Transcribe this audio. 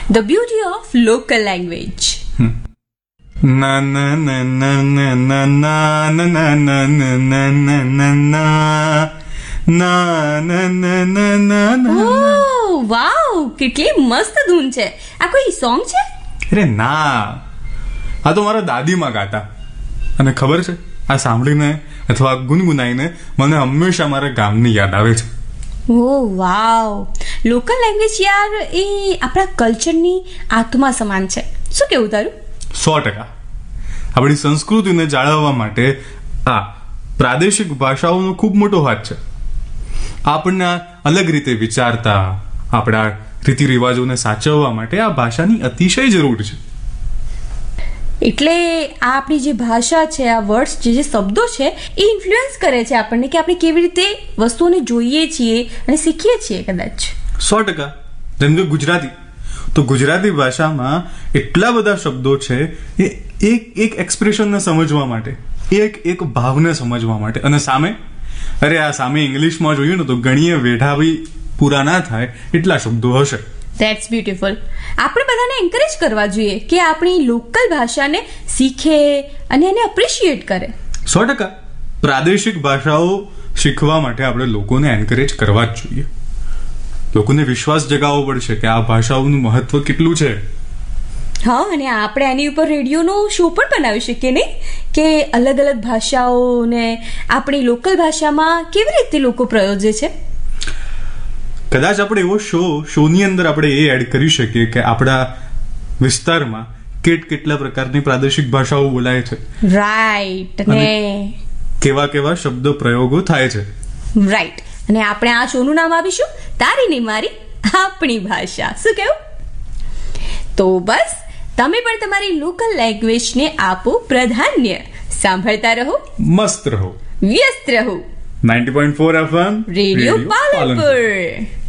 The beauty of local language. Na na na na na na na na na na na na na na na na na na na. ઓહ વાવ, કેટલી મસ્ત ધૂન છે. આ કોઈ song છે? અરે ના, આ તો મારા દાદીમાં ગાતા. અને ખબર છે, આ સાંભળીને અથવા ગુનગુનાઈને મને હંમેશા મારા ગામની યાદ આવે છે. ઓહ વાવ, લોકલ લેંગ્વેજ યાર એ આપણા કલ્ચરની આત્મા સમાન છે. શું કેવું તારું? 100%. આપણી સંસ્કૃતિને જાળવવા માટે આ પ્રાદેશિક ભાષાઓનો ખૂબ મોટો હાથ છે. આપણને અલગ રીતે વિચારતા, આપણા રીતિ રિવાજોને સાચવવા માટે આ ભાષાની અતિશય જરૂર છે. એટલે આ આપણી જે ભાષા છે, આ વર્ડ્સ જે શબ્દો છે એ ઇન્ફ્લુઅન્સ કરે છે આપણને કે આપણે કેવી રીતે વસ્તુઓને જોઈએ છીએ અને શીખીએ છીએ. કદાચ 100%. જેમ કે ગુજરાતી, તો ગુજરાતી ભાષામાં એટલા બધા શબ્દો છે એ એક એક્સપ્રેશનને સમજવા માટે, એક ભાવને સમજવા માટે. અને સામે ઇંગ્લિશમાં જોઈએ ને તો ગણીએ વેઢા બી પૂરા ના થાય એટલા શબ્દો હશે. That's beautiful. આપણે બધાને એન્કરેજ કરવા જોઈએ કે આપણી લોકલ ભાષાને શીખે અને એને એપ્રિશિએટ કરે. 100%. પ્રાદેશિક ભાષાઓ શીખવા માટે આપણે લોકોને એન્કરેજ કરવા જ જોઈએ. લોકોને વિશ્વાસ જગાવવો પડશે કે આ ભાષાઓનું મહત્વ કેટલું છે. હા, અને આપણે આની ઉપર રેડિયોનો શો પણ બનાવી શકીએ નહીં, કે અલગ અલગ ભાષાઓને આપણી લોકલ ભાષામાં કેવી રીતે લોકો પ્રયોજે છે. કદાચ આપણે એવો શોની અંદર આપણે એ એડ કરી શકીએ કે આપણા વિસ્તારમાં કેટલા પ્રકારની પ્રાદેશિક ભાષાઓ બોલાય છે. રાઈટ. ને કેવા શબ્દો પ્રયોગો થાય છે. રાઈટ. અને આપણે આ શોનું નામ આપીશું તારી ને મારી આપણી ભાષા. શું કેવું? તો બસ તમે પણ તમારી લોકલ લેંગ્વેજને આપો પ્રાધાન્ય. સાંભળતા રહો, મસ્ત રહો, વ્યસ્ત રહો. 90.4 FM રેડિયો પાલનપુર.